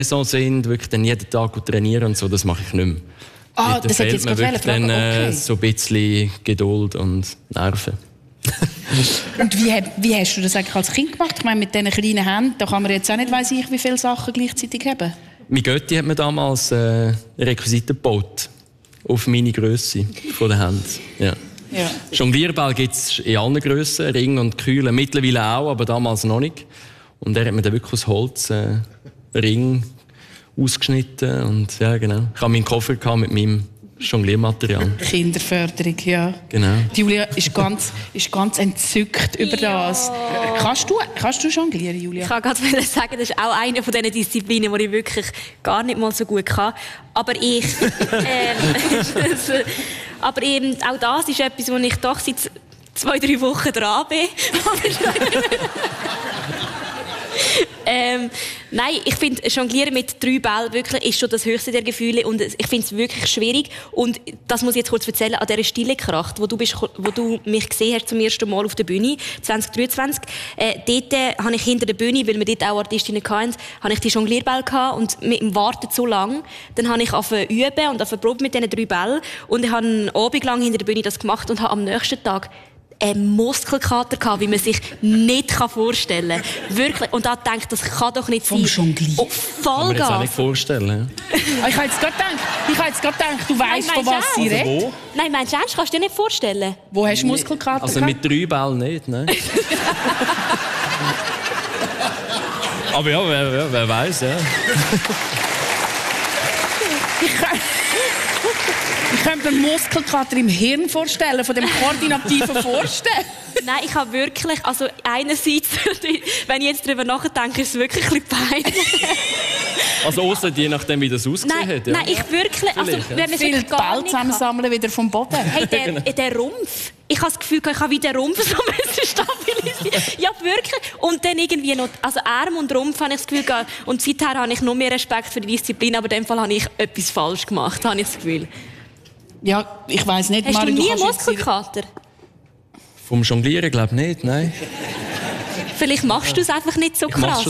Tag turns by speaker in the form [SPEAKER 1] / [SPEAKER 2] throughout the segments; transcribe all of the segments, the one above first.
[SPEAKER 1] sind, wirklich dann jeden Tag trainieren und so, das mache ich nicht mehr.
[SPEAKER 2] Das hätte jetzt gerade
[SPEAKER 1] dann so ein bisschen Geduld und Nerven.
[SPEAKER 2] Und wie hast du das eigentlich als Kind gemacht? Ich meine, mit diesen kleinen Händen, da kann man jetzt auch nicht weiss ich, wie viele Sachen gleichzeitig haben.
[SPEAKER 1] Mein Götti hat mir damals Requisiten gebaut. Auf meine Grösse von den Händen. Ja. Jonglierball gibt es in allen Grössen, Ring und Kühle. Mittlerweile auch, aber damals noch nicht. Und er hat mir dann wirklich aus Holz Ring ausgeschnitten. Und ja, genau. Ich hatte meinen Koffer mit meinem Jongliermaterial.
[SPEAKER 2] Kinderförderung, ja.
[SPEAKER 1] Genau.
[SPEAKER 2] Julia ist ganz entzückt über das. Kannst du jonglieren, Julia?
[SPEAKER 3] Ich kann gerade sagen, das ist auch eine von diesen Disziplinen, die ich wirklich gar nicht mal so gut kann. Aber aber eben, auch das ist etwas, wo ich doch seit 2-3 Wochen dran bin. Nein, ich finde, Jonglieren mit 3 Bällen wirklich ist schon das höchste der Gefühle und ich finde es wirklich schwierig. Und das muss ich jetzt kurz erzählen, an dieser Stille Kracht, wo du mich gesehen hast zum ersten Mal auf der Bühne, 2023. Dort habe ich hinter der Bühne, weil wir dort auch Artistinnen hatten, habe ich die Jonglierbälle gehabt und mit dem Warten so lang, dann habe ich angefangen zu üben und probiert mit diesen 3 Bällen und ich habe einen Abend lang hinter der Bühne das gemacht und habe am nächsten Tag einen Muskelkater gehabt, wie man sich nicht vorstellen kann. Wirklich. Und da denke ich, das kann doch nicht sein.
[SPEAKER 2] Vom Jonglieren?
[SPEAKER 1] Kann man jetzt auch nicht vorstellen.
[SPEAKER 2] Ich habe jetzt gerade gedacht, du weißt, von was sie redet.
[SPEAKER 1] Wo?
[SPEAKER 3] Nein, meinst du ernst? Kannst du dir nicht vorstellen?
[SPEAKER 2] Wo hast du Muskelkater
[SPEAKER 1] Also mit 3 Bällen nicht, ne? Aber ja, wer weiß, ja.
[SPEAKER 2] Ich könnte mir Muskelkater im Hirn vorstellen, von dem koordinativen Vorstellen.
[SPEAKER 3] Nein, ich habe wirklich, also einerseits, wenn ich jetzt darüber nachdenke, ist es wirklich ein bisschen peinlich.
[SPEAKER 1] Also ausser je nachdem, wie das ausgesehen hat. Ja.
[SPEAKER 3] Nein, ich wirklich, also wenn man
[SPEAKER 2] Viel
[SPEAKER 3] es gar
[SPEAKER 2] Ball
[SPEAKER 3] nicht
[SPEAKER 2] zusammensammeln wieder vom Boden.
[SPEAKER 3] Hey, der Rumpf. Ich habe das Gefühl, ich habe wie den Rumpf so stabilisieren. Ja, wirklich. Und dann irgendwie noch, also Arm und Rumpf habe ich das Gefühl gehabt. Und seither habe ich noch mehr Respekt für die Disziplin, aber in dem Fall habe ich etwas falsch gemacht, habe ich das Gefühl.
[SPEAKER 2] Ja, ich weiss nicht,
[SPEAKER 3] Hast
[SPEAKER 2] Mario,
[SPEAKER 3] du nie
[SPEAKER 2] kannst
[SPEAKER 3] Muskelkater?
[SPEAKER 1] Vom Jonglieren glaube ich nicht, nein.
[SPEAKER 3] Vielleicht machst du es einfach nicht so krass.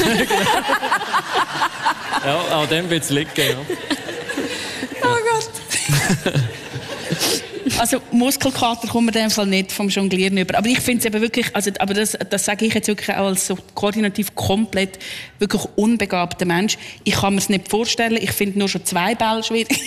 [SPEAKER 1] Ja, an dem wird es liegen, ja.
[SPEAKER 2] Oh Gott. Also Muskelkater kommt mir in dem Fall nicht vom Jonglieren über. Aber ich finde es eben wirklich, also, aber das sage ich jetzt wirklich auch als so koordinativ komplett wirklich unbegabter Mensch. Ich kann mir es nicht vorstellen. Ich finde nur schon 2 Bälle schwierig.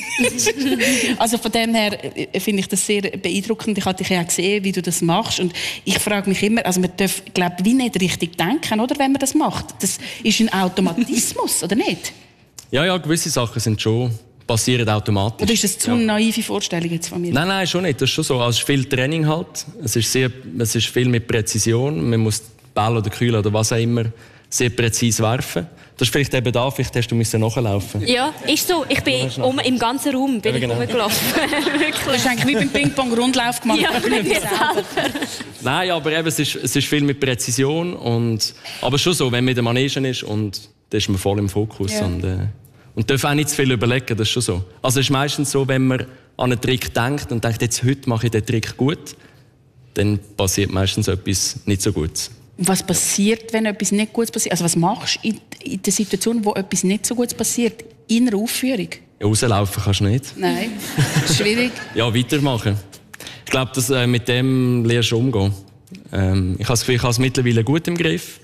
[SPEAKER 2] Also von dem her finde ich das sehr beeindruckend. Ich habe dich ja gesehen, wie du das machst. Und ich frage mich immer, also man darf, glaube ich, wie nicht richtig denken, oder, wenn man das macht. Das ist ein Automatismus, oder nicht?
[SPEAKER 1] Ja, gewisse Sachen sind schon passieren automatisch.
[SPEAKER 2] Oder ist das zu naive Vorstellung jetzt von mir?
[SPEAKER 1] Nein, schon nicht. Das ist schon so. Also es ist viel Training halt. Es ist viel mit Präzision. Man muss Ball oder Kühle oder was auch immer sehr präzise werfen. Das ist vielleicht eben da, vielleicht hast du nachlaufen.
[SPEAKER 3] Ja, ist so. Ich bin im ganzen Raum rumgelaufen. Wirklich.
[SPEAKER 2] Du hast eigentlich wie beim Ping-Pong Rundlauf gemacht.
[SPEAKER 3] Ja, mit mir selber.
[SPEAKER 1] Nein, aber eben, es ist viel mit Präzision. Aber schon so, wenn man in der Manege ist, und dann ist man voll im Fokus. Ja. Und darf auch nicht zu viel überlegen, das ist schon so. Also es ist meistens so, wenn man an einen Trick denkt und denkt, jetzt heute mache ich den Trick gut, dann passiert meistens etwas nicht so Gutes.
[SPEAKER 2] Und was passiert, wenn etwas nicht Gutes passiert? Also was machst du in der Situation, wo etwas nicht so Gutes passiert, in einer Aufführung?
[SPEAKER 1] Ja, rauslaufen kannst du nicht.
[SPEAKER 2] Nein, schwierig.
[SPEAKER 1] Ja, weitermachen. Ich glaube, mit dem lernst du umgehen. Ich habe das Gefühl, ich habe es mittlerweile gut im Griff.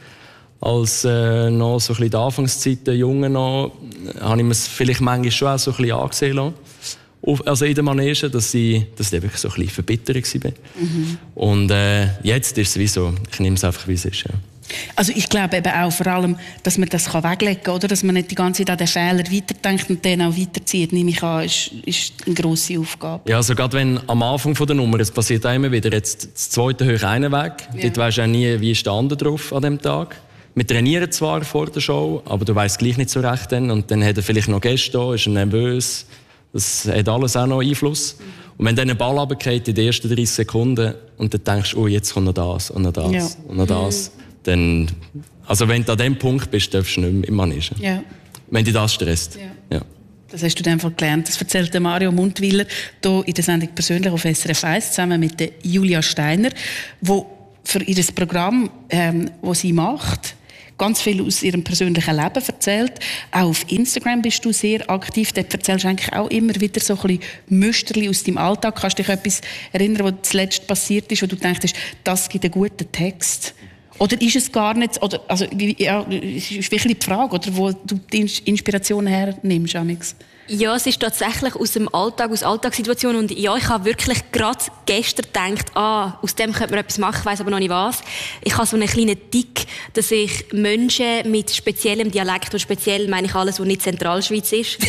[SPEAKER 1] Als noch so ein bisschen in der Anfangszeit, der Junge noch, habe ich mir es vielleicht manchmal schon auch so ein bisschen angesehen lassen. Also in der Manege, dass ich wirklich so ein bisschen verbittert war. Mhm. Und jetzt ist es wie so, ich nehme es einfach, wie es ist. Ja.
[SPEAKER 2] Also ich glaube eben auch vor allem, dass man das weglegen kann, oder? Dass man nicht die ganze Zeit an den Fehler weiterdenkt und den auch weiterzieht, nehme ich an, ist eine grosse Aufgabe.
[SPEAKER 1] Ja, also gerade wenn am Anfang der Nummer, es passiert auch immer wieder, jetzt das zweite höre ich einen weg, dort weisst du auch nie, wie ist der andere drauf an diesem Tag. Wir trainieren zwar vor der Show, aber du weißt gleich nicht so recht dann. Und dann hat er vielleicht noch Gäste da, ist er nervös. Das hat alles auch noch Einfluss. Und wenn dann ein Ball runterfällt in den ersten 30 Sekunden und dann denkst, oh, jetzt kommt noch das und noch das und noch das, dann, also wenn du an dem Punkt bist, darfst du nicht mehr im Manege. Ja. Wenn dich das stresst. Ja.
[SPEAKER 2] Das hast du in dem Fall gelernt. Das erzählt der Mario Mundwiller hier in der Sendung «Persönlich» auf SRF 1 zusammen mit der Julia Steiner, wo für ihr Programm, das sie macht, ganz viel aus ihrem persönlichen Leben erzählt. Auch auf Instagram bist du sehr aktiv. Dort erzählst du eigentlich auch immer wieder so ein bisschen Müsterli aus deinem Alltag. Kannst du dich an etwas erinnern, was zuletzt passiert ist, wo du denkst, das gibt einen guten Text? Oder ist es gar nicht, oder, also, ja, es ist wirklich die Frage, oder, wo du die Inspiration hernimmst, Amix?
[SPEAKER 3] Ja, es ist tatsächlich aus dem Alltag, aus Alltagssituationen. Und ja, ich habe wirklich gerade gestern gedacht, aus dem könnte man etwas machen, ich weiss aber noch nicht was. Ich habe so einen kleinen Tick, dass ich Menschen mit speziellem Dialekt, und speziell meine ich alles, was nicht Zentralschweiz ist.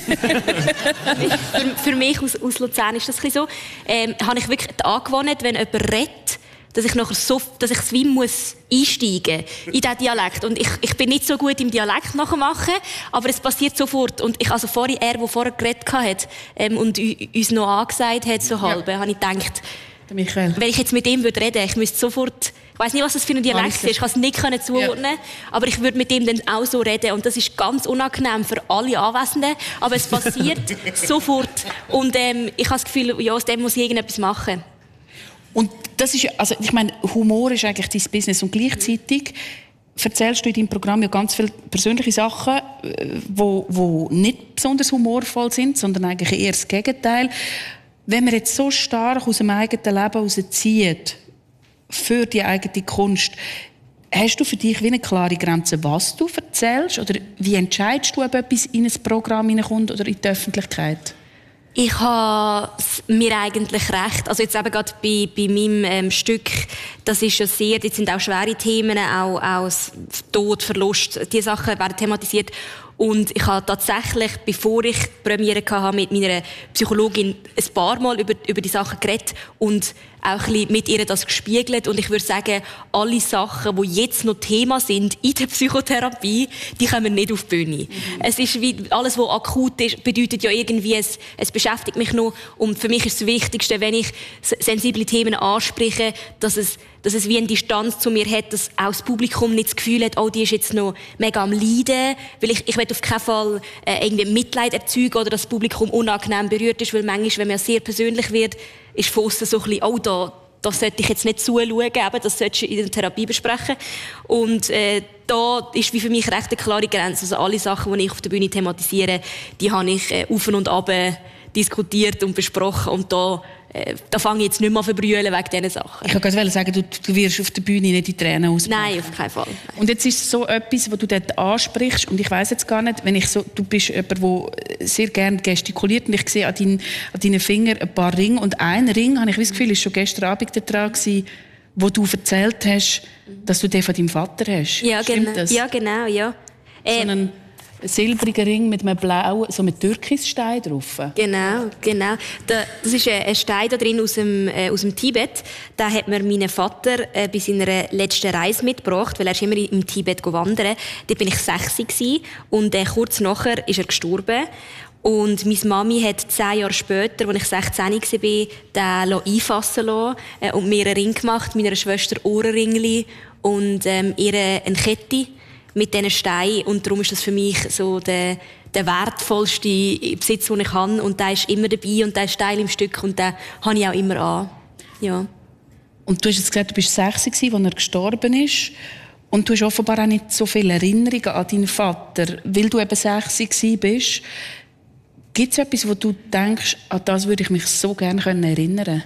[SPEAKER 3] für mich aus Luzern ist das ein bisschen so. Habe ich wirklich angewohnt, wenn jemand redet, dass ich nachher dass ich wie muss einsteigen in diesen Dialekt. Und ich bin nicht so gut im Dialekt nachmachen, aber es passiert sofort. Und der vorher geredet hat, und uns noch angesagt hat, so halb, habe ich gedacht,
[SPEAKER 2] Michael.
[SPEAKER 3] Wenn ich jetzt mit ihm reden würde, ich müsste sofort, ich weiss nicht, was das für ein Dialekt ist, ich kann es nicht zuordnen, aber ich würde mit ihm dann auch so reden. Und das ist ganz unangenehm für alle Anwesenden, aber es passiert sofort. Und ich habe das Gefühl, ja, aus dem muss ich irgendetwas machen.
[SPEAKER 2] Und das ist, also ich meine, Humor ist eigentlich dein Business und gleichzeitig erzählst du in deinem Programm ja ganz viele persönliche Sachen, wo nicht besonders humorvoll sind, sondern eigentlich eher das Gegenteil. Wenn man jetzt so stark aus dem eigenen Leben herauszieht, für die eigene Kunst, hast du für dich wie eine klare Grenze, was du erzählst? Oder wie entscheidest du, ob etwas in ein Programm hineinkommt oder in die Öffentlichkeit?
[SPEAKER 3] Ich habe mir eigentlich recht. Also jetzt eben gerade bei meinem Stück, das ist ja sehr, jetzt sind auch schwere Themen, auch Tod, Verlust, diese Sachen werden thematisiert. Und ich habe tatsächlich, bevor ich Premiere hatte, mit meiner Psychologin ein paar Mal über die Sachen geredet und auch ein bisschen mit ihr das gespiegelt. Und ich würde sagen, alle Sachen, die jetzt noch Thema sind in der Psychotherapie, die kommen nicht auf die Bühne. Es ist wie alles, was akut ist, bedeutet ja irgendwie, es beschäftigt mich noch. Und für mich ist das Wichtigste, wenn ich sensible Themen anspreche, dass es wie eine Distanz zu mir hat, dass auch das Publikum nicht das Gefühl hat, die ist jetzt noch mega am Leiden. Weil ich will auf keinen Fall irgendwie Mitleid erzeugen oder dass das Publikum unangenehm berührt ist, weil manchmal, wenn man sehr persönlich wird, ist von aussen so ein bisschen, da sollte ich jetzt nicht zuschauen, eben, das solltest du in der Therapie besprechen. Und da ist wie für mich recht eine klare Grenze. Also alle Sachen, die ich auf der Bühne thematisiere, die habe ich auf und ab diskutiert und besprochen. Und da fange ich jetzt nicht mehr an zu verbrüllen wegen diesen Sachen.
[SPEAKER 2] Ich wollte gerade sagen, du wirst auf der Bühne nicht die Tränen ausbrechen.
[SPEAKER 3] Nein, auf keinen Fall.
[SPEAKER 2] Und jetzt ist es so etwas, was du dort ansprichst, und ich weiss jetzt gar nicht, du bist jemand, der sehr gerne gestikuliert, und ich sehe an deinen Fingern ein paar Ringe, und ein Ring, habe ich das Gefühl, ist schon gestern Abend dran gewesen, wo du erzählt hast, dass du den von deinem Vater hast.
[SPEAKER 3] Ja,
[SPEAKER 2] Stimmt das?
[SPEAKER 3] Ja, genau, ja.
[SPEAKER 2] So einen silbrigen Ring mit einem blauen, so mit Türkisstein drauf.
[SPEAKER 3] Genau. Das ist ein Stein da drin aus dem Tibet. Den hat mir mein Vater bei seiner letzten Reise mitgebracht, weil er ist immer im Tibet wandern. Dort bin ich 6 gewesen, und kurz nachher ist er gestorben. Und meine Mami hat 10 Jahre später, als ich 16 war, den einfassen lassen und mir einen Ring gemacht, meiner Schwester Ohrenringli und ihr eine Kette mit diesen Steinen. Und darum ist das für mich so der wertvollste Besitz, den ich habe. Und der ist immer dabei und der ist Teil im Stück und den habe ich auch immer an. Ja.
[SPEAKER 2] Und du hast jetzt gesagt, du bist 6 gewesen, als er gestorben ist. Und du hast offenbar auch nicht so viele Erinnerungen an deinen Vater, weil du eben 6 gewesen bist. Gibt es etwas, wo du denkst, an das würde ich mich so gerne erinnern können?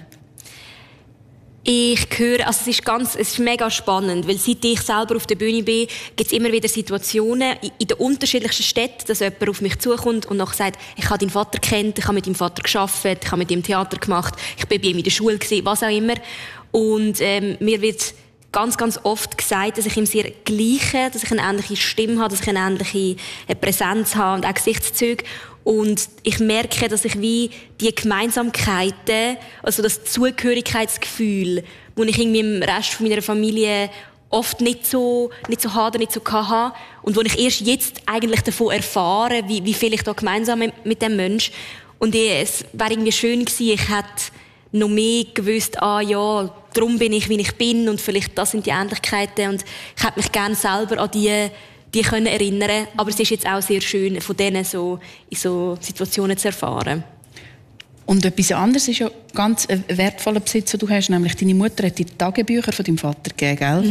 [SPEAKER 3] Ich höre, also es ist mega spannend, weil seit ich selber auf der Bühne bin, gibt es immer wieder Situationen in den unterschiedlichsten Städten, dass jemand auf mich zukommt und nachher sagt, ich habe deinen Vater kennt, ich habe mit deinem Vater gearbeitet, ich habe mit ihm Theater gemacht, ich bin bei ihm in der Schule gewesen, was auch immer. Und mir wird ganz, ganz oft gesagt, dass ich ihm sehr gleiche, dass ich eine ähnliche Stimme habe, dass ich eine ähnliche Präsenz habe und auch Gesichtszüge. Und ich merke, dass ich wie die Gemeinsamkeiten, also das Zugehörigkeitsgefühl, das ich irgendwie im Rest meiner Familie oft nicht so hatte, nicht so hatte, und wo ich erst jetzt eigentlich davon erfahre, wie viel ich da gemeinsam mit dem Mensch. Und es wäre irgendwie schön gewesen, ich hätte noch mehr gewusst, darum bin ich, wie ich bin, und vielleicht das sind die Ähnlichkeiten, und ich hätte mich gerne selber an die können erinnern, aber es ist jetzt auch sehr schön, von denen so in so Situationen zu erfahren.
[SPEAKER 2] Und etwas anderes ist ja ganz ein wertvoller Besitz, den du hast, nämlich deine Mutter hat dir die Tagebücher von deinem Vater gegeben, gell?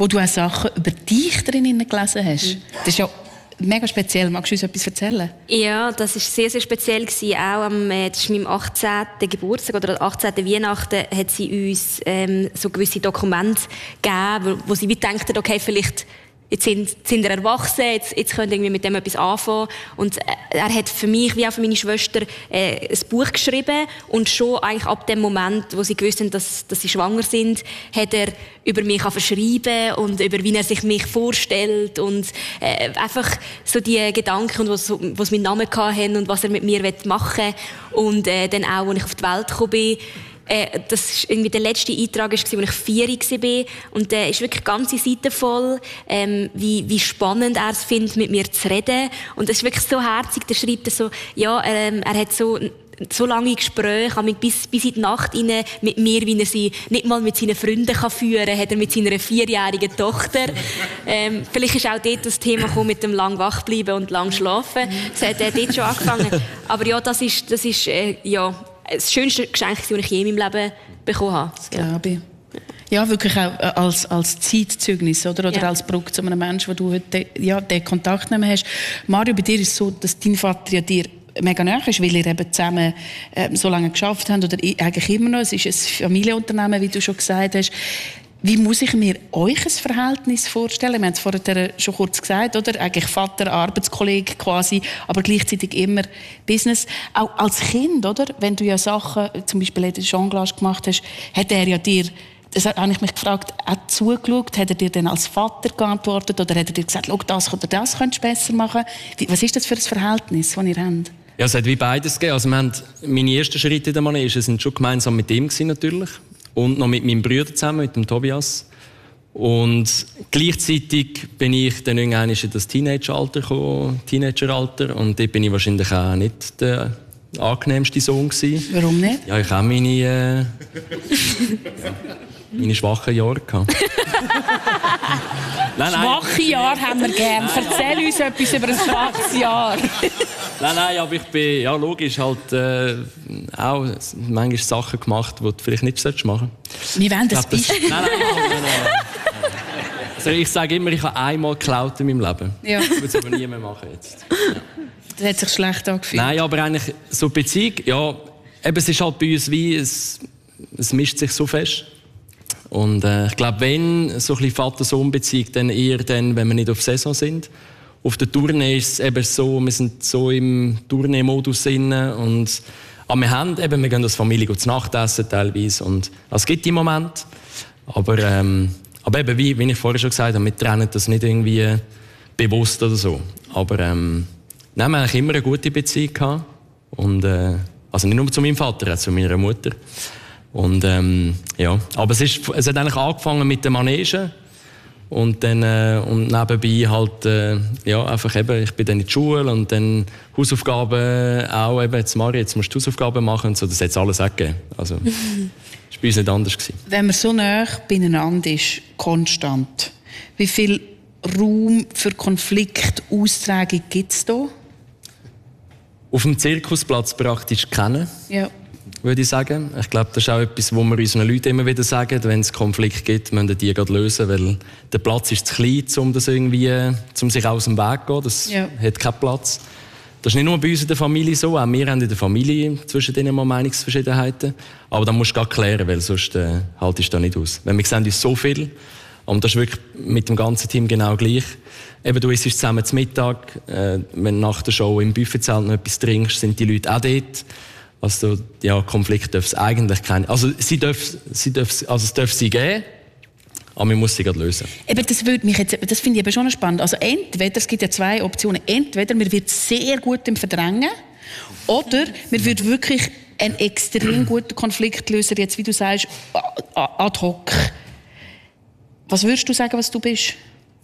[SPEAKER 2] wo du auch Sachen über dich drinnen gelesen hast. Das ist ja mega speziell. Magst du uns etwas erzählen?
[SPEAKER 3] Ja, das war sehr, sehr speziell. Auch das ist meinem 18. Geburtstag oder 18. Weihnachten hat sie uns so gewisse Dokumente gegeben, wo sie wie dachten, okay, vielleicht jetzt sind wir erwachsen, jetzt können wir irgendwie mit dem etwas anfangen. Und er hat für mich, wie auch für meine Schwester, ein Buch geschrieben. Und schon eigentlich ab dem Moment, wo sie gewusst haben, dass sie schwanger sind, hat er über mich verschrieben und über wie er sich mich vorstellt und einfach so die Gedanken, was mit Namen hatten und was er mit mir machen will. Und dann auch, als ich auf die Welt gekommen bin, das war irgendwie der letzte Eintrag, als ich 4 war. Und der ist wirklich ganze Seite voll, wie spannend er es findet, mit mir zu reden. Und das ist wirklich so herzig. Der schreibt so, ja, er hat so lange Gespräche, bis in die Nacht rein mit mir, wie er sie nicht mal mit seinen Freunden führen kann, hat er mit seiner 4-jährigen Tochter. Vielleicht ist auch dort das Thema gekommen mit dem lang wach bleiben und lang schlafen. Das hat dort schon angefangen. Aber ja, das ist das schönste Geschenk, das ich je in meinem Leben bekommen habe.
[SPEAKER 2] Das glaube ich. Ja, wirklich auch als Zeitzeugnis oder als Brücke zu einem Menschen, wo du heute den Kontakt nicht mehr hast. Mario, bei dir ist es so, dass dein Vater ja dir mega nahe ist, weil ihr eben zusammen so lange geschafft habt oder eigentlich immer noch. Es ist ein Familienunternehmen, wie du schon gesagt hast. Wie muss ich mir euch ein Verhältnis vorstellen? Wir haben es vorher schon kurz gesagt, oder? Eigentlich Vater, Arbeitskollege quasi, aber gleichzeitig immer Business. Auch als Kind, oder? Wenn du ja Sachen, zum Beispiel den Jonglage gemacht hast, hat er ja dir, das habe ich mich gefragt, auch zugeschaut? Hat er dir dann als Vater geantwortet? Oder hat er dir gesagt, schau, das oder das könntest du besser machen? Was ist das für ein Verhältnis, das ihr habt?
[SPEAKER 1] Ja, es hat wie beides gegeben. Also meine ersten Schritte in der Manege sind schon gemeinsam mit ihm gewesen, natürlich. Und noch mit meinem Bruder zusammen, mit dem Tobias. Und gleichzeitig bin ich dann irgendwann in das Teenageralter gekommen, Und dort bin ich wahrscheinlich auch nicht der angenehmste Sohn gewesen.
[SPEAKER 2] Warum nicht?
[SPEAKER 1] Ja, ich habe meine schwachen Jahre gehabt.
[SPEAKER 2] Schwache Jahre haben wir gern. Erzähl uns etwas über ein schwaches Jahr.
[SPEAKER 1] Nein, aber ich bin, ja, logisch, halt auch manchmal Sachen gemacht, die du vielleicht nicht machen solltest.
[SPEAKER 2] Wie wollen das bist?
[SPEAKER 1] Nein. Also ich sage immer, ich habe einmal geklaut in meinem Leben. Ja. Das würde es aber nie mehr machen jetzt. Ja.
[SPEAKER 2] Das hat sich schlecht angefühlt.
[SPEAKER 1] Nein, aber eigentlich so Beziehung, ja, eben, es ist halt bei uns wie, es mischt sich so fest. Und ich glaube, wenn so ein bisschen Vater-Sohn-Beziehung, dann eher dann, wenn wir nicht auf Saison sind. Auf der Tournee ist es eben so, wir sind so im Tournee-Modus drin und aber wir gehen als Familie zu Nacht essen teilweise und es gibt die Momente, aber eben, wie ich vorher schon gesagt habe, wir trennen das nicht irgendwie bewusst oder so. Aber wir haben eigentlich immer eine gute Beziehung gehabt und also nicht nur zu meinem Vater, auch zu meiner Mutter. Und ja, aber es hat eigentlich angefangen mit der Manege. Und dann und nebenbei halt, einfach eben, ich bin dann in die Schule und dann Hausaufgaben auch eben, jetzt musst du Hausaufgaben machen und so, das hat es alles auch gegeben. Also, das war bei uns nicht anders gewesen.
[SPEAKER 2] Wenn man so nah beieinander ist, konstant, wie viel Raum für Konfliktaustragung gibt es da?
[SPEAKER 1] Auf dem Zirkusplatz praktisch kennen.
[SPEAKER 2] Ja.
[SPEAKER 1] Würde ich sagen. Ich glaube, das ist auch etwas, was wir unseren Leuten immer wieder sagen. Wenn es Konflikt gibt, müssen die gerade lösen, weil der Platz ist zu klein, um sich aus dem Weg zu gehen. Das hat keinen Platz. Das ist nicht nur bei uns in der Familie so. Auch wir haben in der Familie zwischen denen mal Meinungsverschiedenheiten. Aber da musst du gerade klären, weil sonst haltest du da nicht aus. Wenn wir sehen uns so viel, und das ist wirklich mit dem ganzen Team genau gleich. Eben, du isst zusammen zum Mittag, wenn du nach der Show im Buffetzelt noch etwas trinkst, sind die Leute auch dort. Also, ja, Konflikt darf es eigentlich keine. Also, es darf sie geben, aber man muss sie gerade lösen.
[SPEAKER 2] Eben, das finde ich eben schon spannend. Also, entweder, es gibt ja 2 Optionen. Entweder man wird sehr gut im Verdrängen, oder man wird wirklich ein extrem guter Konfliktlöser, jetzt, wie du sagst, ad hoc. Was würdest du sagen, was du bist?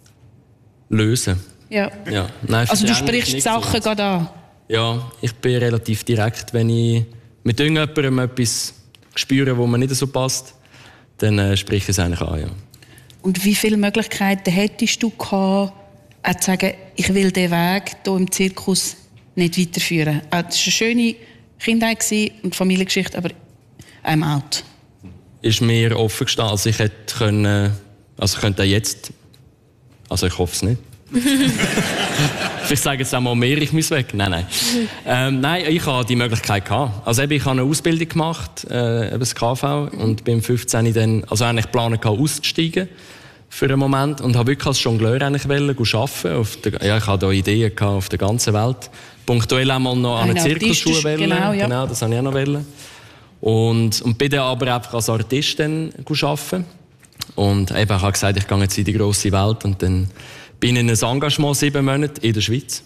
[SPEAKER 1] Lösen.
[SPEAKER 2] Ja.
[SPEAKER 1] Nein,
[SPEAKER 2] also, du sprichst die Sachen gerade an.
[SPEAKER 1] Ja, ich bin relativ direkt. Wenn ich mit irgendjemandem etwas spüre, wo mir nicht so passt, dann spreche ich es eigentlich an, ja.
[SPEAKER 2] Und wie viele Möglichkeiten hättest du gehabt, auch zu sagen, ich will diesen Weg hier im Zirkus nicht weiterführen? Es war eine schöne Kindheit und Familiengeschichte, aber I'm out.
[SPEAKER 1] Ist mir offen gestanden, also ich hätte können Also könnte jetzt... Also ich hoffe es nicht. Vielleicht sagen jetzt auch mal mehr, ich muss weg. Nein. Nein, ich hatte die Möglichkeit gehabt. Also eben, ich habe eine Ausbildung gemacht, eben das KV, und bin 15 dann, also eigentlich geplant auszusteigen für einen Moment und habe wirklich als Jongleur eigentlich arbeiten. Ich hatte da Ideen gehabt auf der ganzen Welt. Punktuell einmal noch an einer Zirkusschule wollen. Genau, das wollte ich auch noch wollen. Und bin dann aber einfach als Artist dann arbeiten. Und eben, ich habe gesagt, ich gehe jetzt in die grosse Welt und dann bin ich in ein Engagement 7 Monate in der Schweiz.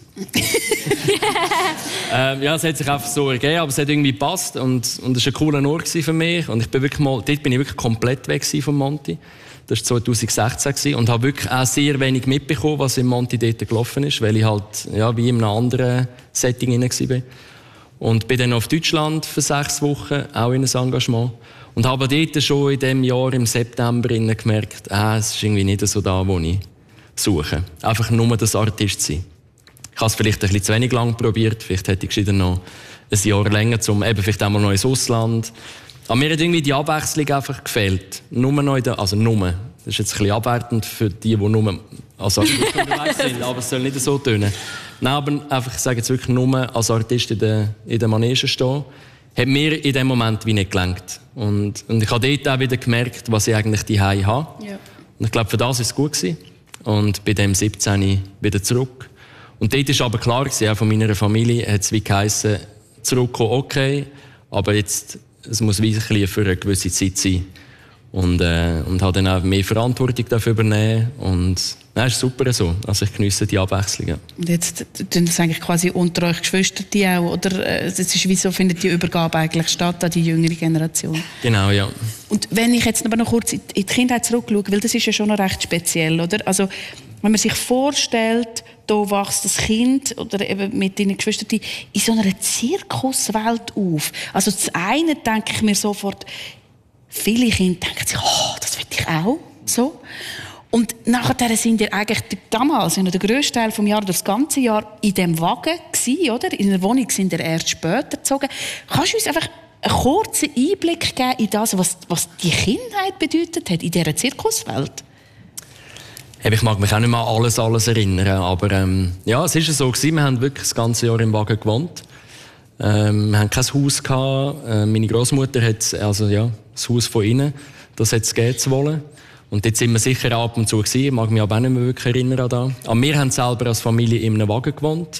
[SPEAKER 1] Ja, es hat sich einfach so ergeben, aber es hat irgendwie gepasst und es war ein cooler Ort für mich. Und dort bin ich wirklich komplett weg von Monti. Das war 2016 und habe wirklich auch sehr wenig mitbekommen, was im Monti dort gelaufen ist, weil ich halt wie in einem anderen Setting war. Und bin dann auf Deutschland für 6 Wochen, auch in ein Engagement. Und habe dort schon in diesem Jahr, im September, gemerkt, es ist irgendwie nicht so da, wo ich suche. Einfach nur das Artist sein. Ich habe es vielleicht ein bisschen zu wenig lang probiert. Vielleicht hätte ich gescheiter noch ein Jahr länger, vielleicht einmal noch ins Ausland. Aber mir hat irgendwie die Abwechslung einfach gefehlt. Nur noch das ist jetzt ein bisschen abwertend für die nur als Artist unterwegs sind, aber es soll nicht so tönen. Nein, aber einfach, ich sage jetzt wirklich nur als Artist in der Manege stehen, hat mir in dem Moment wie nicht gelangt. Und ich habe dort auch wieder gemerkt, was ich eigentlich daheim habe. Ja. Und ich glaube, für das war es gut gewesen. Und bei dem 17 wieder zurück. Und dort war aber klar gewesen, auch von meiner Familie hat es wie geheissen, zurückkommen, okay, aber jetzt, es muss wirklich für eine gewisse Zeit sein. Und habe dann auch mehr Verantwortung dafür übernehmen. Und das ist super so. Also ich geniesse die Abwechslung. Ja.
[SPEAKER 2] Und jetzt tun das eigentlich quasi unter euch Geschwister die auch, oder? Wieso findet die Übergabe eigentlich statt an die jüngere Generation?
[SPEAKER 1] Genau, ja.
[SPEAKER 2] Und wenn ich jetzt aber noch kurz in die Kindheit zurückschaue, weil das ist ja schon noch recht speziell, oder? Also wenn man sich vorstellt, da wächst das Kind oder eben mit deinen Geschwistern in so einer Zirkuswelt auf. Also das eine denke ich mir sofort, viele Kinder denken sich, das will ich auch, so. Und nachher sind ihr eigentlich damals, in der grössten Teil des Jahres, das ganze Jahr in diesem Wagen gewesen, oder? In der Wohnung sind ihr erst später gezogen. Kannst du uns einfach einen kurzen Einblick geben in das, was die Kindheit bedeutet hat in dieser Zirkuswelt?
[SPEAKER 1] Ich mag mich auch nicht mehr an alles erinnern, aber es ist so gewesen, wir haben wirklich das ganze Jahr im Wagen gewohnt. Wir hatten kein Haus gehabt. Meine Großmutter hat das Haus von innen, das hat es geben zu wollen. Und dort sind wir sicher ab und zu gewesen. Ich mag mich aber auch nicht mehr wirklich erinnern an das. Aber wir haben selber als Familie in einem Wagen gewohnt.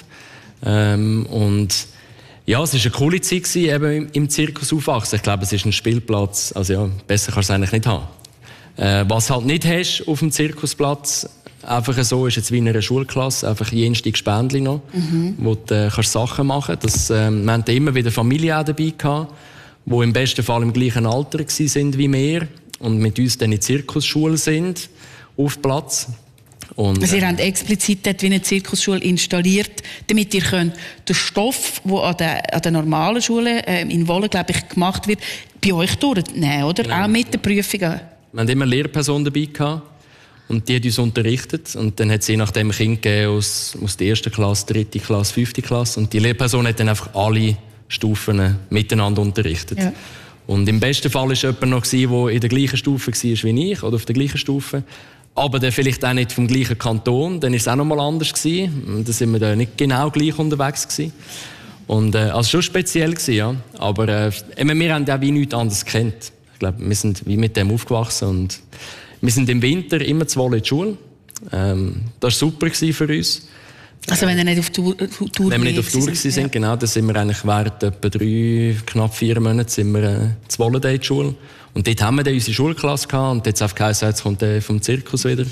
[SPEAKER 1] Und ja, es war eine coole Zeit gewesen, eben im Zirkus aufwachsen. Ich glaube, es ist ein Spielplatz. Also ja, besser kannst du es eigentlich nicht haben. Was halt nicht hast auf dem Zirkusplatz, einfach so, ist jetzt wie in einer Schulklasse, einfach jenste Gespendli noch, wo du kannst Sachen machen kannst. Wir hatten immer wieder Familien auch dabei gehabt, die im besten Fall im gleichen Alter waren wie wir und mit uns dann in die Zirkusschule sind, auf Platz. Und,
[SPEAKER 2] also ihr habt explizit dort wie eine Zirkusschule installiert, damit ihr könnt den Stoff, der an der normalen Schule in Wolle, glaube ich, gemacht wird, bei euch durchnehmen, oder? Genau. Auch mit den Prüfungen.
[SPEAKER 1] Wir hatten immer eine Lehrperson dabei gehabt, und die hat uns unterrichtet. Und dann hat es je nachdem Kinder gegeben aus der 1. Klasse, 3. Klasse, 5. Klasse. Und die Lehrperson hat dann einfach alle Stufen miteinander unterrichtet. Ja. Und im besten Fall war jemand noch, der in der gleichen Stufe war wie ich, oder auf der gleichen Stufe. Aber dann vielleicht auch nicht vom gleichen Kanton. Dann war es auch noch mal anders gewesen. Da sind wir dann nicht genau gleich unterwegs gewesen. Und also schon speziell gewesen, ja. Aber wir haben auch wie nichts anderes gekannt. Ich glaube, wir sind wie mit dem aufgewachsen. Und wir sind im Winter immer zu Wolle in die Schule. Das war super für uns.
[SPEAKER 2] Also wenn wir nicht auf Tour
[SPEAKER 1] Wenn wir nicht auf Tour sind, ja. Genau, dann sind wir eigentlich während etwa 3, knapp 4 Monate sind wir zu Wolle in die Schule. Und dort haben wir dann unsere Schulklasse gehabt und jetzt auf geheißen, jetzt kommt der vom Zirkus wieder.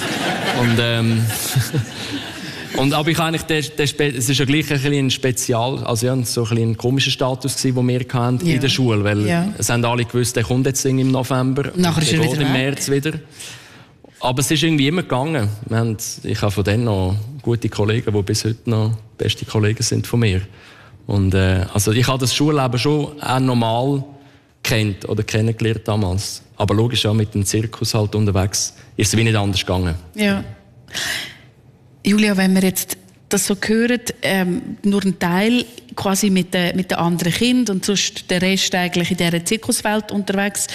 [SPEAKER 1] Aber ich eigentlich, es ist ja gleich ein Spezial, also ja, so ein komischer Status gewesen, den wir hatten in der Schule, weil es haben alle gewusst, der kommt jetzt im November,
[SPEAKER 2] nachher ist er wieder
[SPEAKER 1] im März wieder. Aber es ist irgendwie immer gegangen. Ich habe von denen noch gute Kollegen, die bis heute noch beste Kollegen sind von mir. Und also ich habe das Schulleben schon auch normal kennt oder kennengelernt damals. Aber logisch auch mit dem Zirkus halt unterwegs ist es wie nicht anders gegangen.
[SPEAKER 2] Ja. Julia, wenn wir jetzt das so hören, nur ein Teil quasi mit den anderen Kindern und sonst der Rest eigentlich in dieser Zirkuswelt unterwegs.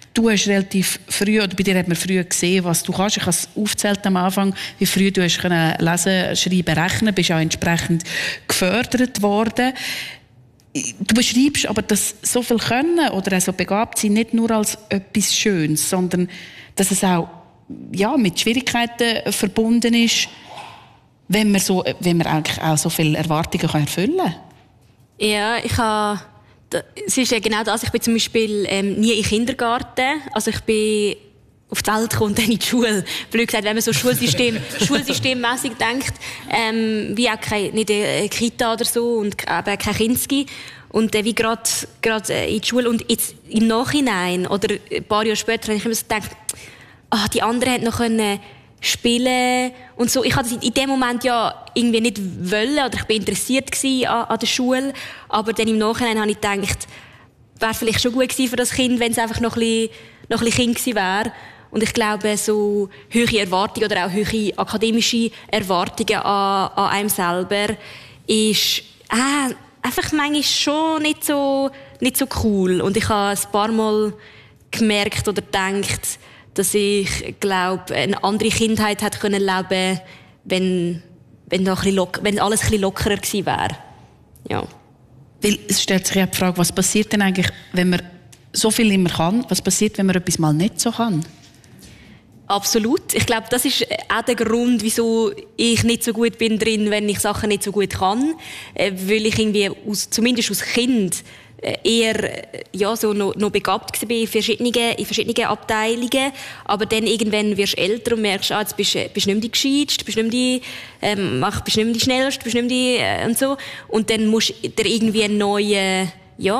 [SPEAKER 2] Du hast relativ früh, oder bei dir hat man früh gesehen, was du kannst. Ich habe es aufgezählt am Anfang, wie früh du hast können lesen, schreiben, rechnen, bist auch entsprechend gefördert worden. Du beschreibst aber, dass so viel Können oder auch so begabt sein nicht nur als etwas Schönes, sondern dass es auch mit Schwierigkeiten verbunden ist, wenn man eigentlich auch so viele Erwartungen erfüllen kann.
[SPEAKER 3] Ja, es ist ja genau das. Ich bin zum Beispiel nie in den Kindergarten. Also ich bin auf die Welt gekommen und dann in die Schule. Blöd gesagt, wenn man so schulsystemmässig denkt, wie auch nicht eine Kita oder so und eben kein Kinski. Und wie gerade in die Schule. Und jetzt im Nachhinein oder ein paar Jahre später habe ich immer so gedacht, die anderen hätten noch spielen und so. Ich hatte das in dem Moment ja irgendwie nicht wollen oder ich war interessiert an der Schule, aber dann im Nachhinein habe ich gedacht, wäre vielleicht schon gut gewesen für das Kind, wenn es einfach noch ein bisschen Kind gewesen wäre. Und ich glaube, so hohe Erwartungen oder auch hohe akademische Erwartungen an einem selber ist einfach manchmal schon nicht so cool. Und ich habe ein paar Mal gemerkt oder gedacht, dass ich glaube, eine andere Kindheit hätte können leben, wenn alles ein bisschen lockerer gewesen wäre. Ja.
[SPEAKER 2] Weil es stellt sich ja die Frage, was passiert denn eigentlich, wenn man so viel immer kann? Was passiert, wenn man etwas mal nicht so kann?
[SPEAKER 3] Absolut. Ich glaube, das ist auch der Grund, wieso ich nicht so gut bin drin, wenn ich Sachen nicht so gut kann. Weil ich irgendwie zumindest als Kind eher so noch begabt war in verschiedenen Abteilungen. Aber dann irgendwann wirst du älter und merkst, jetzt bist du nicht mehr die Gescheiteste, bist nicht mehr die Schnellste, bist nicht mehr die und so. Und dann musst du dir irgendwie einen neuen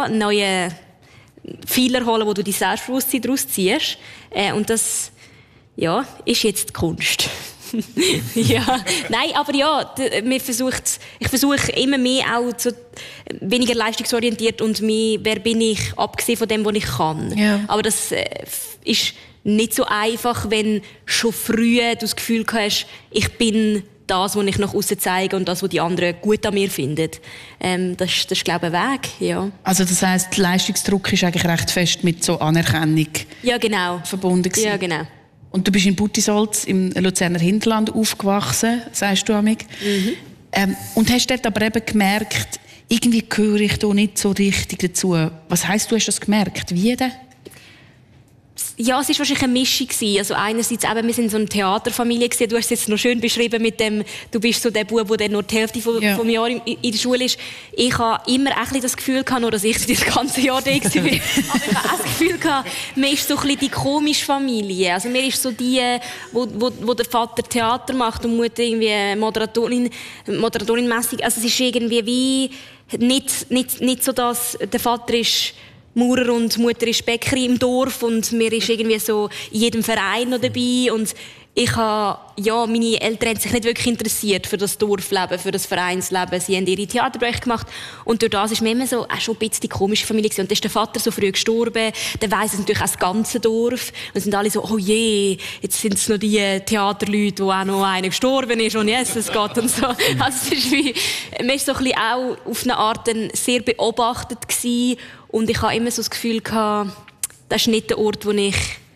[SPEAKER 3] Fehler holen, wo du dein Selbstbewusstsein daraus ziehst. Und das ist jetzt die Kunst. Ja, nein, aber ich versuche immer mehr auch weniger leistungsorientiert und mehr, wer bin ich, abgesehen von dem, was ich kann. Ja. Aber das ist nicht so einfach, wenn schon früh du das Gefühl hast, ich bin das, was ich nach außen zeige und das, was die anderen gut an mir finden. Das ist, glaube ich, ein Weg. Ja.
[SPEAKER 2] Also das heisst, der Leistungsdruck ist eigentlich recht fest mit so Anerkennung verbunden gewesen.
[SPEAKER 3] Ja, genau.
[SPEAKER 2] Und du bist in Buttisolz im Luzerner Hinterland aufgewachsen, sagst du amig. Mhm. Und hast dort aber eben gemerkt, irgendwie gehöre ich da nicht so richtig dazu. Was heisst, du hast das gemerkt? Wie denn?
[SPEAKER 3] Ja, es war wahrscheinlich eine Mischung. Also einerseits eben, wir sind so eine Theaterfamilie gewesen. Du hast es jetzt noch schön beschrieben mit dem, du bist so der Bub, der nur die Hälfte vom Jahr in der Schule ist. Ich habe immer ein bisschen das Gefühl gehabt, nur dass ich das ganze Jahr da war. Aber ich habe auch das Gefühl gehabt, man ist so ein bisschen die komische Familie. Also mir ist so die, wo der Vater Theater macht und die Mutter irgendwie Moderatorin-mässig. Also es ist irgendwie wie nicht so, dass der Vater ist Maurer und Mutter ist Bäckerin im Dorf und mir ist irgendwie so in jedem Verein noch dabei und meine Eltern haben sich nicht wirklich interessiert für das Dorfleben, für das Vereinsleben. Sie haben ihre Theaterprojekte gemacht und durch das ist mir immer so schon ein bisschen die komische Familie gewesen. Und dann ist der Vater so früh gestorben, dann weiss es natürlich auch das ganze Dorf und sind alle so, oh je, jetzt sind es noch die Theaterleute, wo auch noch einer gestorben ist und Jesus Gott und so. Also es ist wie, man ist so ein bisschen auch auf eine Art sehr beobachtet gewesen. Und ich habe immer so das Gefühl gehabt, das ist nicht der Ort, wo ich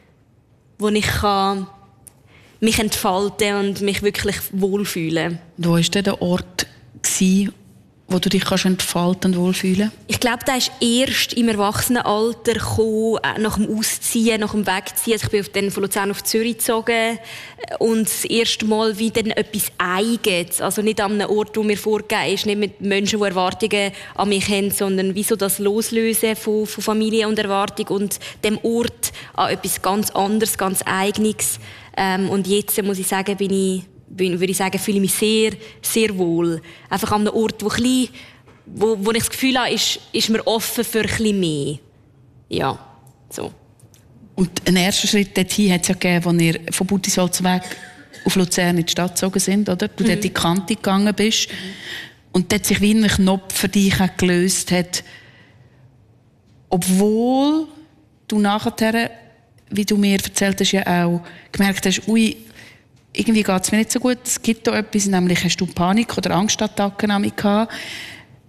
[SPEAKER 3] kann mich entfalten und mich wirklich wohlfühlen.
[SPEAKER 2] Wo war denn der Ort, wo du dich entfalten und wohlfühlen?
[SPEAKER 3] Ich glaube, der ist erst im Erwachsenenalter gekommen, nach dem Ausziehen, nach dem Wegziehen. Also ich bin dann von Luzern auf Zürich gezogen und das erste Mal wie dann etwas Eigenes. Also nicht an einem Ort, wo mir vorgegeben ist, nicht mit Menschen, die Erwartungen an mich haben, sondern wie so das Loslösen von Familie und Erwartung und dem Ort an etwas ganz anderes, ganz Eigenes. Und jetzt muss ich sagen, fühle ich mich sehr, sehr wohl. Einfach an einem Ort, wo ich das Gefühl habe, ist mir offen für ein bisschen mehr. Ja, so.
[SPEAKER 2] Und einen ersten Schritt dorthin hat es ja gegeben, als ihr von Buttisolz weg auf Luzern in die Stadt gezogen sind, oder? Du dort in die Kante gegangen bist. Und dort sich wie ein Knopf für dich gelöst hat. Obwohl du nachher, wie du mir erzählt hast, ja auch gemerkt hast, irgendwie geht es mir nicht so gut, es gibt da etwas, nämlich hast du Panik- oder Angstattacken gehabt.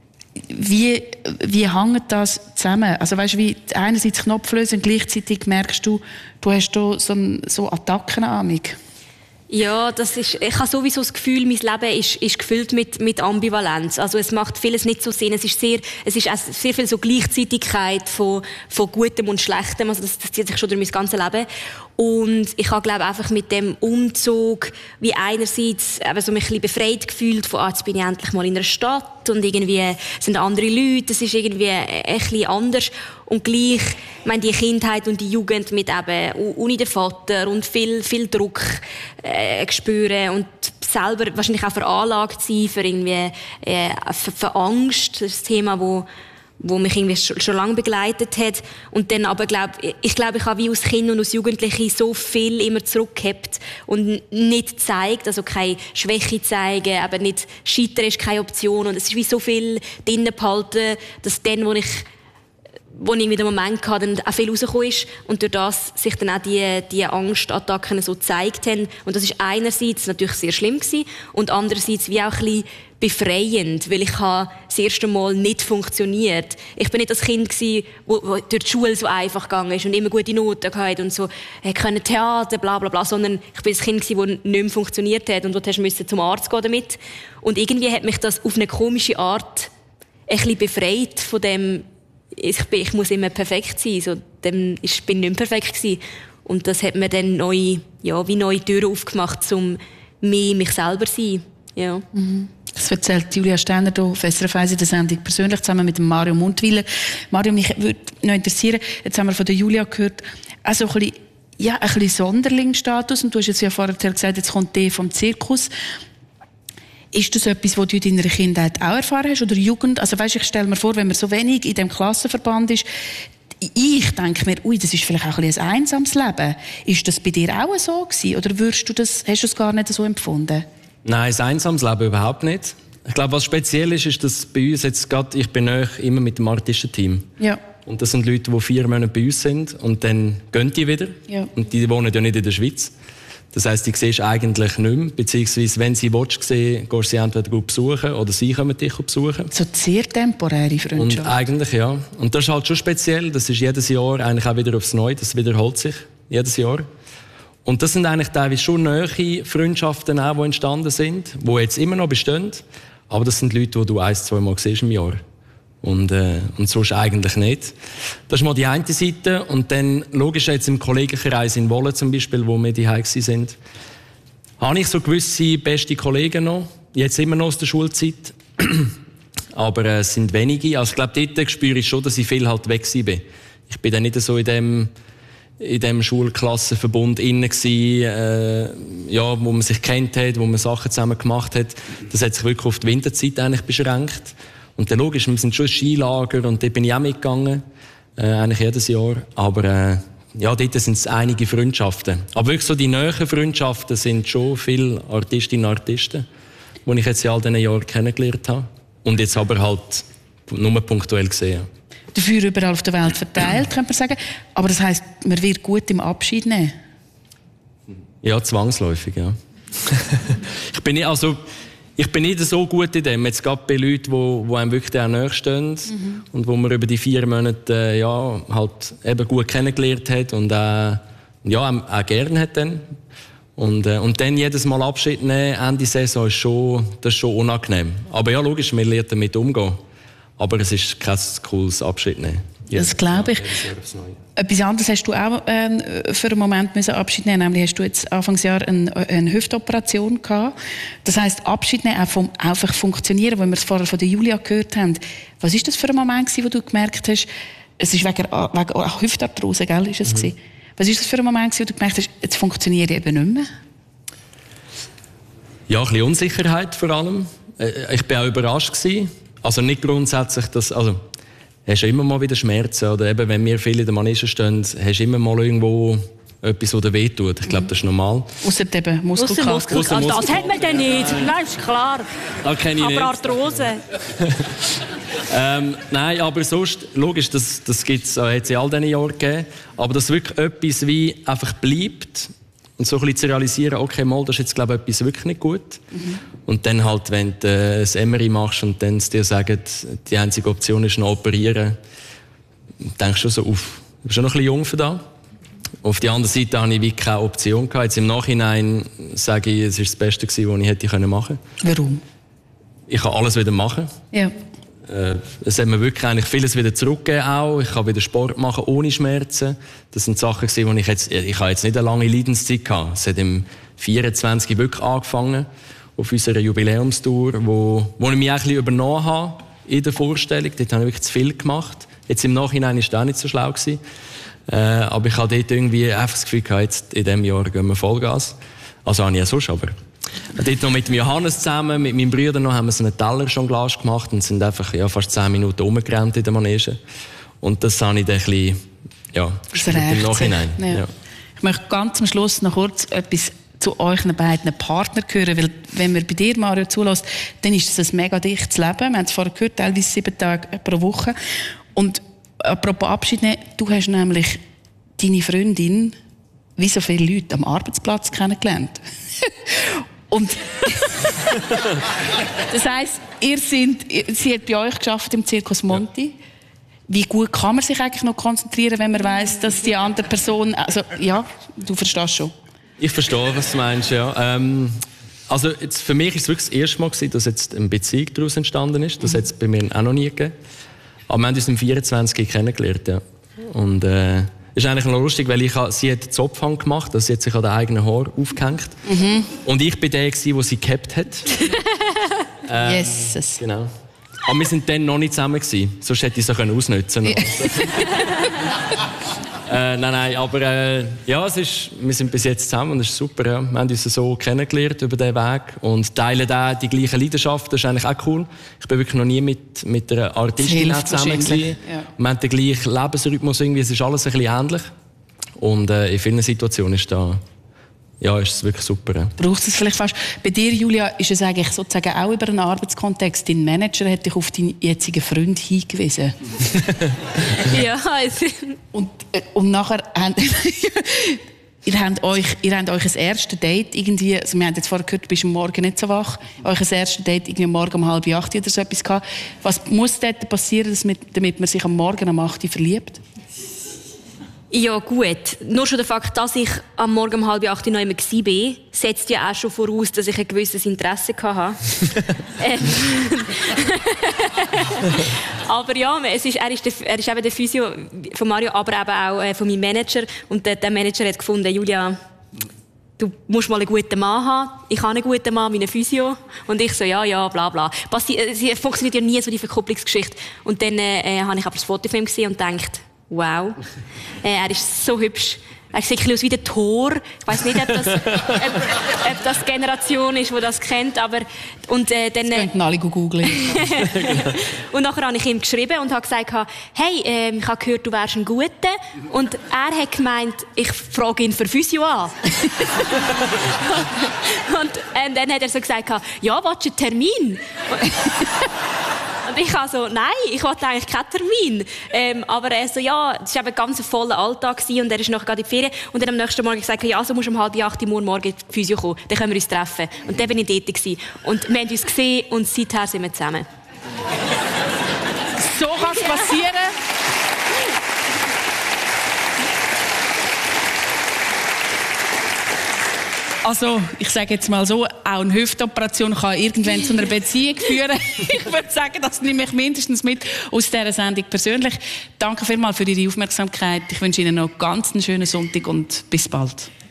[SPEAKER 2] wie hängt das zusammen? Also weißt, wie einerseits Knopf lösen und gleichzeitig merkst du hast da so Attacken an mich.
[SPEAKER 3] Ja, ich habe sowieso das Gefühl, mein Leben ist gefüllt mit Ambivalenz. Also es macht vieles nicht so Sinn. Es ist auch sehr viel so Gleichzeitigkeit von Gutem und Schlechtem. Also das zieht sich schon durch mein ganzes Leben. Und ich habe, glaube einfach mit dem Umzug wie einerseits eben so mich ein bisschen befreit gefühlt von, jetzt bin ich endlich mal in einer Stadt und irgendwie sind andere Leute, es ist irgendwie ein bisschen anders. Und gleich, ich meine, die Kindheit und die Jugend mit eben ohne den Vater und viel Druck spüren und selber wahrscheinlich auch veranlagt sein für irgendwie für Angst, das ist das Thema, wo mich irgendwie schon lange begleitet hat. Und dann aber ich habe wie als Kind und als Jugendliche so viel immer zurückgehabt und nicht gezeigt, also keine Schwäche zeigen, aber nicht scheitern ist keine Option. Und es ist wie so viel drinnen behalten, dass dann, wo ich irgendwie den Moment hatte, dann auch viel rausgekommen ist und durch das sich dann auch die Angstattacken so gezeigt haben. Und das ist einerseits natürlich sehr schlimm gewesen und andererseits wie auch ein bisschen befreiend, weil ich das erste Mal nicht funktioniert. Ich bin nicht das Kind gewesen, wo durch die Schule so einfach gegangen ist und immer gute Noten hatte und so können Theater, bla bla bla, sondern ich bin das Kind gewesen, das nicht mehr funktioniert hat und wo du musst zum Arzt gehen damit. Und irgendwie hat mich das auf eine komische Art ein bisschen befreit von dem, ich muss immer perfekt sein, so, ich bin nicht mehr perfekt gewesen. Und das hat mir dann neue Türen aufgemacht, um mehr mich selber zu sein. Ja. Mhm.
[SPEAKER 2] Das erzählt Julia Sterner hier auf SRF 1 in der Sendung persönlich zusammen mit Mario Mundwiler. Mario, mich würde noch interessieren, jetzt haben wir von der Julia gehört, also ein bisschen Sonderlingsstatus, und du hast jetzt ja vorher gesagt, jetzt kommt der vom Zirkus. Ist das etwas, was du in deiner Kindheit auch erfahren hast, oder Jugend? Also weißt, ich stelle mir vor, wenn man so wenig in dem Klassenverband ist, ich denke mir, das ist vielleicht auch ein bisschen ein einsames Leben. Ist das bei dir auch so gewesen? Oder hast du es gar nicht so empfunden?
[SPEAKER 1] Nein, ein einsames Leben überhaupt nicht. Ich glaube, was speziell ist, dass bei uns jetzt gerade, ich bin immer mit dem Artistenteam. Ja. Und das sind Leute, die 4 Monate bei uns sind und dann gehen die wieder. Ja. Und die wohnen ja nicht in der Schweiz. Das heisst, die siehst du eigentlich nicht mehr. Beziehungsweise, wenn sie sehen, gehst du sie entweder besuchen oder sie kommen dich besuchen.
[SPEAKER 2] So sehr temporäre Freundschaft.
[SPEAKER 1] Und eigentlich, ja. Und das ist halt schon speziell. Das ist jedes Jahr eigentlich auch wieder aufs Neue. Das wiederholt sich jedes Jahr. Und das sind eigentlich teilweise schon nahe Freundschaften auch, die entstanden sind, die jetzt immer noch bestehen. Aber das sind Leute, die du 1-2 Mal siehst im Jahr. Und sonst eigentlich nicht. Das ist mal die eine Seite. Und dann, logisch, jetzt im Kollegenkreis in Wolle zum Beispiel, wo wir daheim sind, habe ich so gewisse beste Kollegen noch. Jetzt immer noch aus der Schulzeit. Aber es sind wenige. Also ich glaube, dort spüre ich schon, dass ich viel halt weg bin. Ich bin dann nicht so in dem Schulklassenverbund innen gsi, wo man sich kennt hat, wo man Sachen zusammen gemacht hat. Das hat sich wirklich auf die Winterzeit eigentlich beschränkt. Und dann logisch, wir sind schon ein Skilager und dort bin ich auch mitgegangen, eigentlich jedes Jahr. Aber dort sind es einige Freundschaften. Aber wirklich so die nahen Freundschaften sind schon viele Artistinnen und Artisten, die ich jetzt in all diesen Jahren kennengelernt habe. Und jetzt aber halt nur punktuell gesehen.
[SPEAKER 2] Dafür überall auf der Welt verteilt, könnte man sagen. Aber das heisst, man wird gut im Abschied nehmen?
[SPEAKER 1] Ja, zwangsläufig, ja. Ich bin nicht so gut in dem. Jetzt gerade bei Leuten, die einem wirklich auch nahe stehen und wo man über die 4 Monate halt eben gut kennengelernt hat und auch gerne hat dann. Und dann jedes Mal Abschied nehmen, Ende Saison, ist schon unangenehm. Aber ja, logisch, man lernt damit umgehen. Aber es ist kein cooles Abschied nehmen.
[SPEAKER 2] Das glaube ich. Etwas anderes hast du auch für einen Moment müssen Abschied nehmen. Nämlich hast du jetzt Anfangsjahr eine Hüftoperation gehabt. Das heisst, Abschied nehmen auch vom einfach funktionieren, weil wir es vorher von der Julia gehört haben. Was ist das für ein Moment gewesen, wo du gemerkt hast, es ist wegen Hüftarthrose, gell, ist es gewesen? Was ist das für ein Moment gewesen, wo du gemerkt hast, jetzt funktioniert eben nicht mehr?
[SPEAKER 1] Ja, ein bisschen Unsicherheit vor allem. Ich war auch überrascht gewesen. Also nicht grundsätzlich, hast du immer mal wieder Schmerzen, oder eben, wenn wir viele in der Manege stehen, hast du immer mal irgendwo etwas, das dir wehtut. Ich glaube, das ist normal.
[SPEAKER 2] Ausser eben Muskelkater.
[SPEAKER 3] Das hat man dann nicht, das ist klar. Aber Arthrose.
[SPEAKER 1] Nein, aber sonst, logisch, das hat es in all diesen Jahren gegeben. Aber dass wirklich etwas wie einfach bleibt, Und so ein bisschen zu realisieren, okay, mal, das ist jetzt, glaube ich, etwas wirklich nicht gut. Und dann halt, wenn du ein MRI machst und dann dir sagen, die einzige Option ist noch operieren, denkst du so, du bist schon noch ein bisschen jung für das. Auf der anderen Seite hatte ich wie keine Option gehabt. Jetzt im Nachhinein sage ich, es war das Beste, was ich hätte machen können.
[SPEAKER 2] Warum?
[SPEAKER 1] Ich kann alles wieder machen.
[SPEAKER 2] Ja.
[SPEAKER 1] Es hat mir wirklich eigentlich vieles wieder zurückgegeben auch. Ich kann wieder Sport machen ohne Schmerzen. Das sind Sachen gewesen, wo ich habe jetzt nicht eine lange Leidenszeit gehabt. Es hat im 24 wirklich angefangen, auf unserer Jubiläumstour, wo ich mich ein bisschen übernommen habe in der Vorstellung. Dort habe ich wirklich zu viel gemacht. Jetzt im Nachhinein war das auch nicht so schlau gewesen. Aber ich habe dort irgendwie einfach das Gefühl gehabt, jetzt in diesem Jahr gehen wir Vollgas. Also habe ich ja sonst, aber dort noch mit Johannes zusammen, mit meinem Bruder noch, haben wir so einen Teller-Jonglage gemacht und sind einfach fast 10 Minuten rumgerannt in der Manege. Und das habe ich dann ein bisschen, gespürt im Nachhinein.
[SPEAKER 2] Ja. Ja. Ich möchte ganz am Schluss noch kurz etwas zu euren beiden Partnern hören, weil wenn man bei dir, Mario, zulässt, dann ist es ein mega dichtes Leben. Wir haben es vorher gehört, teilweise 7 Tage pro Woche. Und apropos Abschied nehmen, du hast nämlich deine Freundin, wie so viele Leute, am Arbeitsplatz kennengelernt. Und das heisst, sie hat bei euch gearbeitet im Circus Monti. Ja. Wie gut kann man sich eigentlich noch konzentrieren, wenn man weiss, dass die andere Person, also ja, du verstehst schon.
[SPEAKER 1] Ich verstehe, was du meinst, ja. Also jetzt, für mich war es wirklich das erste Mal gewesen, dass jetzt eine Beziehung daraus entstanden ist. Das hat es bei mir auch noch nie gegeben. Aber wir haben uns im 24 kennengelernt, ja. Und ist eigentlich noch lustig, weil sie hat den Zopfhang gemacht, also sie hat sich an den eigenen Haar aufgehängt. Und ich war der, der sie gehabt hat.
[SPEAKER 2] Jesus.
[SPEAKER 1] Genau. Aber wir waren dann noch nicht zusammen gewesen, sonst hätte ich sie ausnutzen können. Nein, aber ja, wir sind bis jetzt zusammen und es ist super. Ja. Wir haben uns so kennengelernt über diesen Weg und teilen auch die gleichen Leidenschaften. Das ist eigentlich auch cool. Ich bin wirklich noch nie mit einer Artistin zusammen gewesen. Ja. Wir haben den gleichen Lebensrhythmus irgendwie. Es ist alles ein bisschen ähnlich. Und in vielen Situationen ist es wirklich super. Ja.
[SPEAKER 2] Braucht es vielleicht fast. Bei dir, Julia, ist es eigentlich sozusagen auch über einen Arbeitskontext. Dein Manager hat dich auf deinen jetzigen Freund hingewiesen.
[SPEAKER 3] Ja,
[SPEAKER 2] und nachher ihr habt euch ein erstes Date irgendwie, also wir haben jetzt vorher gehört, du bist am Morgen nicht so wach, euch ein erstes Date irgendwie am Morgen um 7:30 oder so etwas gehabt. Was muss dort passieren, damit man sich am Morgen um 8 Uhr verliebt?
[SPEAKER 3] Ja, gut. Nur schon der Fakt, dass ich am Morgen um 7:30 noch immer war, setzt ja auch schon voraus, dass ich ein gewisses Interesse hatte. Aber ja, er ist eben der Physio von Mario, aber eben auch von meinem Manager. Und der Manager hat gefunden, Julia, du musst mal einen guten Mann haben. Ich habe einen guten Mann, meinen Physio. Und ich so, ja, bla bla. Sie funktioniert ja nie so, die Verkupplungsgeschichte. Und dann habe ich aber das Foto von ihm gesehen und gedacht, wow, er ist so hübsch. Er sieht ein bisschen aus wie der Thor. Ich weiss nicht, ob das die Generation ist, die das kennt. Aber, und, dann
[SPEAKER 2] könnten alle googeln.
[SPEAKER 3] Und nachher habe ich ihm geschrieben und habe gesagt, hey, ich habe gehört, du wärst ein Guter. Und er hat gemeint, ich frage ihn für Physio an. und dann hat er so gesagt, ja, willst du einen Termin? Und ich habe so, nein, ich wollte eigentlich keinen Termin. Aber er so, ja, es war eben ganz ein voller Alltag und er ist noch gerade in die Ferien. Und dann am nächsten Morgen gesagt, ja, also musst du um 7:30 Uhr morgen in die Physio kommen, dann können wir uns treffen. Und dann bin ich dort gewesen. Und wir haben uns gesehen und seither sind wir zusammen.
[SPEAKER 2] So kann es passieren. Also, ich sage jetzt mal so, auch eine Hüftoperation kann irgendwann zu einer Beziehung führen. Ich würde sagen, das nehme ich mindestens mit aus dieser Sendung persönlich. Danke vielmals für Ihre Aufmerksamkeit. Ich wünsche Ihnen noch ganz einen schönen Sonntag und bis bald.